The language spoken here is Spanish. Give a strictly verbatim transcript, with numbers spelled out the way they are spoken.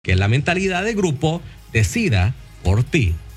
Que la mentalidad de grupo decida por ti.